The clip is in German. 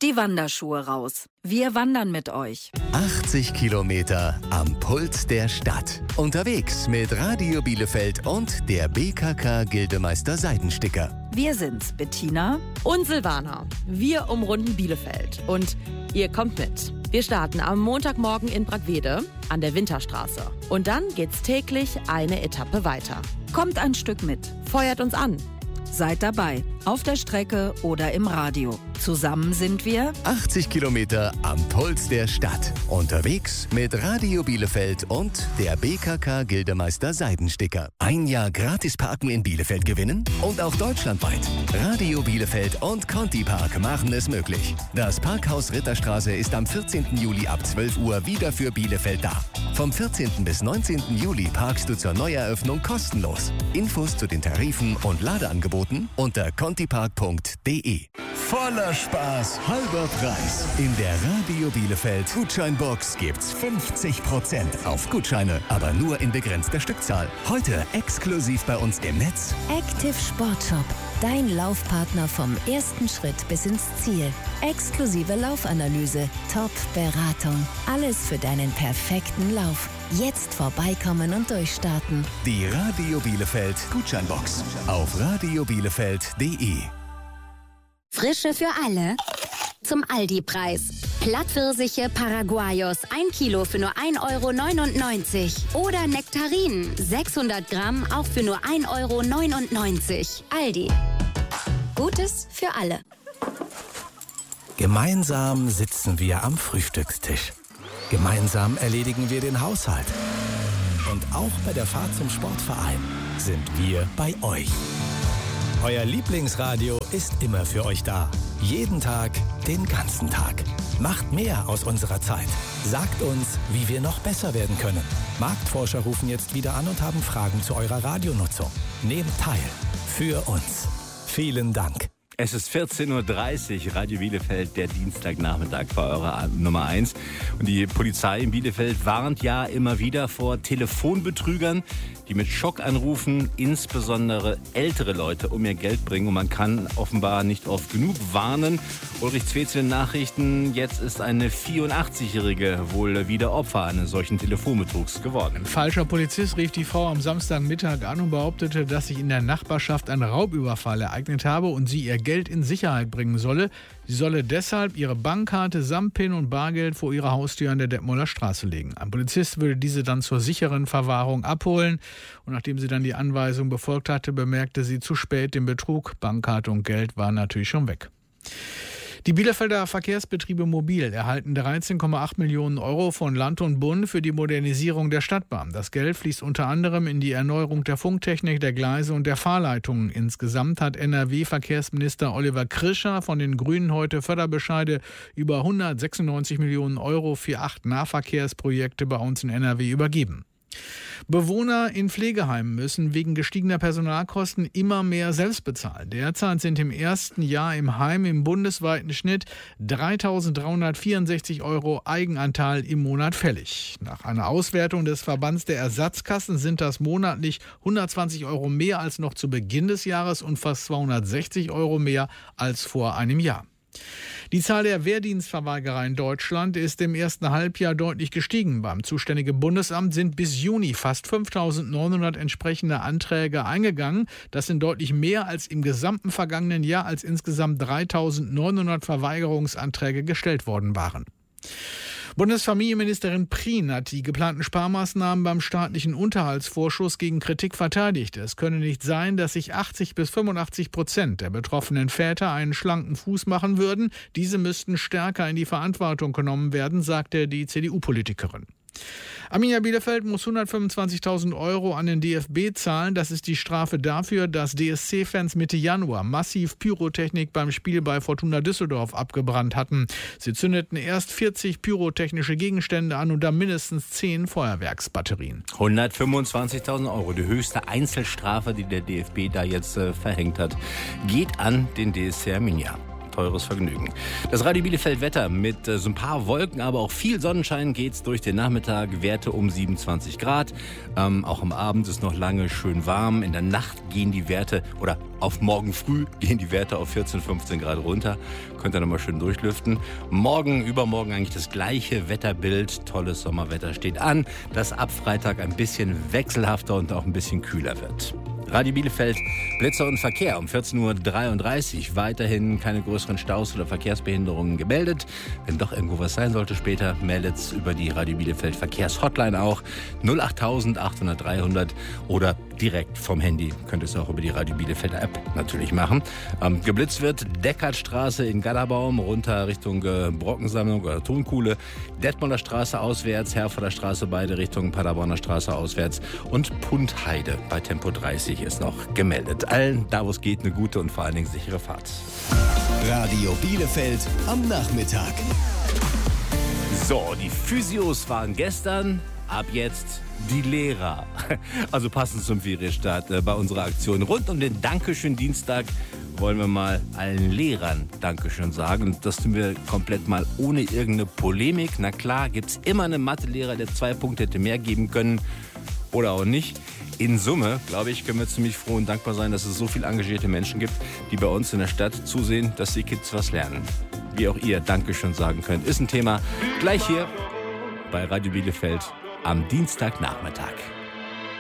die Wanderschuhe raus. Wir wandern mit euch. 80 Kilometer am Puls der Stadt. Unterwegs mit Radio Bielefeld und der BKK Gildemeister Seidensticker. Wir sind's, Bettina und Silvana. Wir umrunden Bielefeld und ihr kommt mit. Wir starten am Montagmorgen in Brackwede an der Winterstraße. Und dann geht's täglich eine Etappe weiter. Kommt ein Stück mit. Feuert uns an. Seid dabei, auf der Strecke oder im Radio. Zusammen sind wir 80 Kilometer am Puls der Stadt. Unterwegs mit Radio Bielefeld und der BKK Gildemeister Seidensticker. Ein Jahr gratis parken in Bielefeld gewinnen und auch deutschlandweit. Radio Bielefeld und Conti Park machen es möglich. Das Parkhaus Ritterstraße ist am 14. Juli ab 12 Uhr wieder für Bielefeld da. Vom 14. bis 19. Juli parkst du zur Neueröffnung kostenlos. Infos zu den Tarifen und Ladeangeboten unter contipark.de. Voller Spaß, halber Preis. In der Radio Bielefeld Gutscheinbox gibt's 50% auf Gutscheine, aber nur in begrenzter Stückzahl. Heute exklusiv bei uns im Netz. Active Sportshop, dein Laufpartner vom ersten Schritt bis ins Ziel. Exklusive Laufanalyse, Top-Beratung, alles für deinen perfekten Lauf. Jetzt vorbeikommen und durchstarten. Die Radio Bielefeld Gutscheinbox auf radiobielefeld.de. Frische für alle zum Aldi-Preis. Plattpfirsiche Paraguayos 1 Kilo für nur 1,99 €. Oder Nektarinen 600 Gramm auch für nur 1,99 €. Aldi. Gutes für alle. Gemeinsam sitzen wir am Frühstückstisch. Gemeinsam erledigen wir den Haushalt. Und auch bei der Fahrt zum Sportverein sind wir bei euch. Euer Lieblingsradio ist immer für euch da. Jeden Tag, den ganzen Tag. Macht mehr aus unserer Zeit. Sagt uns, wie wir noch besser werden können. Marktforscher rufen jetzt wieder an und haben Fragen zu eurer Radionutzung. Nehmt teil. Für uns. Vielen Dank. Es ist 14.30 Uhr, Radio Bielefeld, der Dienstagnachmittag bei eurer Nummer 1. Und die Polizei in Bielefeld warnt ja immer wieder vor Telefonbetrügern, die mit Schockanrufen insbesondere ältere Leute um ihr Geld bringen. Und man kann offenbar nicht oft genug warnen. Ulrich Zwe zu den Nachrichten. Jetzt ist eine 84-Jährige wohl wieder Opfer eines solchen Telefonbetrugs geworden. Ein falscher Polizist rief die Frau am Samstagmittag an und behauptete, dass sich in der Nachbarschaft ein Raubüberfall ereignet habe und sie ihr Geld in Sicherheit bringen solle. Sie solle deshalb ihre Bankkarte samt PIN und Bargeld vor ihrer Haustür an der Detmolder Straße legen. Ein Polizist würde diese dann zur sicheren Verwahrung abholen. Und nachdem sie dann die Anweisung befolgt hatte, bemerkte sie zu spät den Betrug. Bankkarte und Geld waren natürlich schon weg. Die Bielefelder Verkehrsbetriebe Mobil erhalten 13,8 Millionen € von Land und Bund für die Modernisierung der Stadtbahn. Das Geld fließt unter anderem in die Erneuerung der Funktechnik, der Gleise und der Fahrleitungen. Insgesamt hat NRW-Verkehrsminister Oliver Krischer von den Grünen heute Förderbescheide über 196 Millionen € für 8 Nahverkehrsprojekte bei uns in NRW übergeben. Bewohner in Pflegeheimen müssen wegen gestiegener Personalkosten immer mehr selbst bezahlen. Derzeit sind im ersten Jahr im Heim im bundesweiten Schnitt 3.364 € Eigenanteil im Monat fällig. Nach einer Auswertung des Verbands der Ersatzkassen sind das monatlich 120 € mehr als noch zu Beginn des Jahres und fast 260 € mehr als vor einem Jahr. Die Zahl der Wehrdienstverweigerer in Deutschland ist im ersten Halbjahr deutlich gestiegen. Beim zuständigen Bundesamt sind bis Juni fast 5.900 entsprechende Anträge eingegangen. Das sind deutlich mehr als im gesamten vergangenen Jahr, als insgesamt 3.900 Verweigerungsanträge gestellt worden waren. Bundesfamilienministerin Prien hat die geplanten Sparmaßnahmen beim staatlichen Unterhaltsvorschuss gegen Kritik verteidigt. Es könne nicht sein, dass sich 80-85% der betroffenen Väter einen schlanken Fuß machen würden. Diese müssten stärker in die Verantwortung genommen werden, sagte die CDU-Politikerin. Arminia Bielefeld muss 125.000 € an den DFB zahlen. Das ist die Strafe dafür, dass DSC-Fans Mitte Januar massiv Pyrotechnik beim Spiel bei Fortuna Düsseldorf abgebrannt hatten. Sie zündeten erst 40 pyrotechnische Gegenstände an und dann mindestens 10 Feuerwerksbatterien. 125.000 €, die höchste Einzelstrafe, die der DFB da jetzt verhängt hat, geht an den DSC Arminia. teures Vergnügen. Das Radio Bielefeld Wetter mit so ein paar Wolken, aber auch viel Sonnenschein geht's durch den Nachmittag. Werte um 27 Grad. Auch am Abend ist noch lange schön warm. In der Nacht gehen die Werte, oder auf morgen früh gehen die Werte auf 14, 15 Grad runter. Könnt ihr nochmal schön durchlüften. Morgen, übermorgen eigentlich das gleiche Wetterbild. Tolles Sommerwetter steht an, das ab Freitag ein bisschen wechselhafter und auch ein bisschen kühler wird. Radio Bielefeld, Blitzer und Verkehr um 14.33 Uhr. Weiterhin keine größeren Staus oder Verkehrsbehinderungen gemeldet. Wenn doch irgendwo was sein sollte später, meldet's über die Radio Bielefeld Verkehrshotline auch. 08000 800 300 oder direkt vom Handy. Könnt ihr es auch über die Radio Bielefelder App natürlich machen. Geblitzt wird Deckertstraße in Gallerbaum runter Richtung Brockensammlung oder Tonkuhle. Detmolder Straße auswärts, Herforder Straße beide Richtungen, Paderborner Straße auswärts und Puntheide bei Tempo 30 ist noch gemeldet. Allen, da wo es geht, eine gute und vor allen Dingen sichere Fahrt. Radio Bielefeld am Nachmittag. So, die Physios waren gestern, ab jetzt die Lehrer. Also passend zum Ferienstart bei unserer Aktion. Rund um den Dankeschön-Dienstag wollen wir mal allen Lehrern Dankeschön sagen. Und das tun wir komplett mal ohne irgendeine Polemik. Na klar, gibt's immer einen Mathelehrer, der 2 Punkte hätte mehr geben können oder auch nicht. In Summe, glaube ich, können wir ziemlich froh und dankbar sein, dass es so viele engagierte Menschen gibt, die bei uns in der Stadt zusehen, dass die Kids was lernen. Wie auch ihr Dankeschön sagen könnt, ist ein Thema gleich hier bei Radio Bielefeld am Dienstagnachmittag.